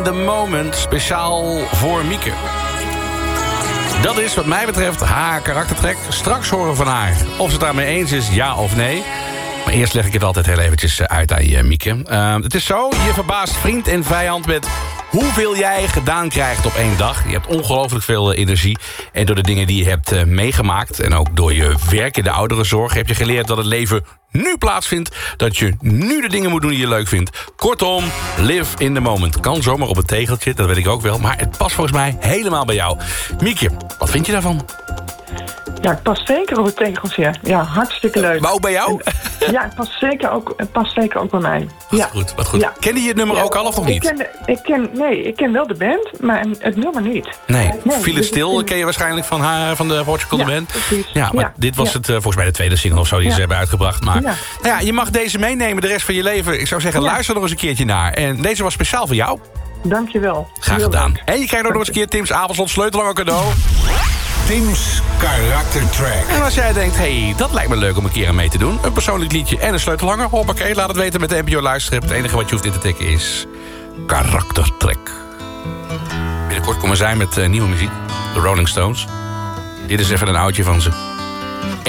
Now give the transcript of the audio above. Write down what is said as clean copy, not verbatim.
in the Moment. Speciaal voor Mieke. Dat is wat mij betreft haar karaktertrek. Straks horen we van haar of ze het daarmee eens is, ja of nee. Maar eerst leg ik het altijd heel eventjes uit aan je, Mieke. Het is zo, je verbaast vriend en vijand met hoeveel jij gedaan krijgt op één dag. Je hebt ongelooflijk veel energie. En door de dingen die je hebt meegemaakt... en ook door je werk in de ouderenzorg... heb je geleerd dat het leven nu plaatsvindt. Dat je nu de dingen moet doen die je leuk vindt. Kortom, live in the moment. Kan zomaar op een tegeltje, dat weet ik ook wel. Maar het past volgens mij helemaal bij jou. Mieke, wat vind je daarvan? Ja, het past zeker op het tegeltje. Ja, hartstikke leuk. Maar ook bij jou? Ja, het past zeker ook bij mij. Wat goed. Ja. Kende je het nummer ook al of nog niet? Ik ken wel de band, maar het nummer niet. Nee. Viel het stil ken je waarschijnlijk van haar, van de Portugal de Band. Precies. Ja, maar dit was het volgens mij de tweede single of zo die ze hebben uitgebracht. Maar nou ja, je mag deze meenemen de rest van je leven. Ik zou zeggen, luister nog eens een keertje naar. En deze was speciaal voor jou. Dankjewel. Graag gedaan. En je krijgt ook nog eens een keer Tim's Avondslot sleutelhanger cadeau. Tim's karaktertrack. En als jij denkt, dat lijkt me leuk om een keer aan mee te doen. Een persoonlijk liedje en een sleutelhanger. Hoppakee, laat het weten met de NPO Luisterschip. Het enige wat je hoeft in te tikken is karaktertrack. Binnenkort komen zij met nieuwe muziek. De Rolling Stones. Dit is even een oudje van ze.